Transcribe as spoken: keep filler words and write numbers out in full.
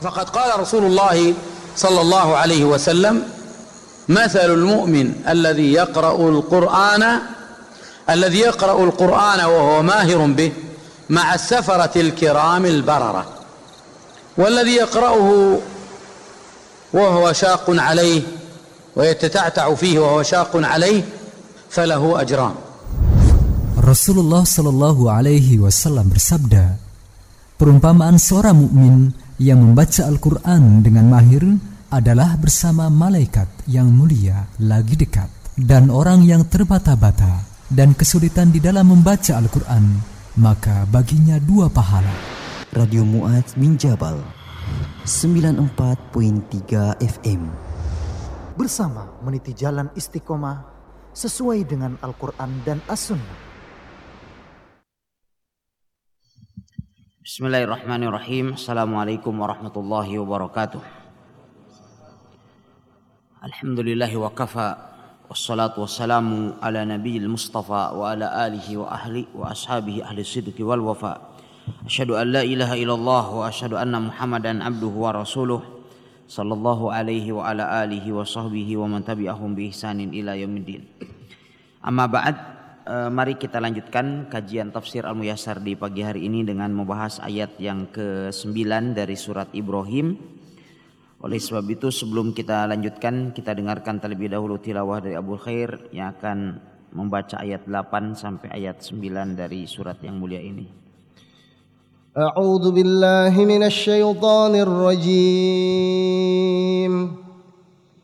فقد قال رسول الله صلى الله عليه وسلم مثل المؤمن الذي يقرأ القرآن الذي يقرأ القرآن وهو ماهر به مع السفرة الكرام البررة والذي يقرأه وهو شاق عليه ويتتعتع فيه وهو شاق عليه فله أجران. Rasulullah Shallallahu Alaihi Wasallam bersabda, perumpamaan seorang mukmin yang membaca Al-Quran dengan mahir adalah bersama malaikat yang mulia lagi dekat, dan orang yang terbata-bata dan kesulitan di dalam membaca Al-Quran, maka baginya dua pahala. Radio Mu'adz bin Jabal sembilan puluh empat koma tiga F M, bersama meniti jalan istiqomah sesuai dengan Al-Quran dan As-Sunnah. Bismillahirrahmanirrahim. Assalamualaikum warahmatullahi wabarakatuh. Alhamdulillahi wa kafa, wassalatu wassalamu ala nabiyil mustafa wa ala alihi wa ahli wa ashabihi ahli sidqi wal wafa. Asyhadu an la ilaha illallah wa asyhadu anna Muhammadan abduhu wa rasuluh sallallahu alaihi wa ala alihi wa sahbihi wa man tabi'ahum bi ihsanin ila yaumiddin. Amma ba'd. Mari kita lanjutkan kajian tafsir Al-Muyassar di pagi hari ini dengan membahas ayat yang kesembilan dari surat Ibrahim. Oleh sebab itu sebelum kita lanjutkan, kita dengarkan terlebih dahulu tilawah dari Abu Khair yang akan membaca ayat delapan sampai ayat sembilan dari surat yang mulia ini. A'udzu billahi minasy syaithanir rajim.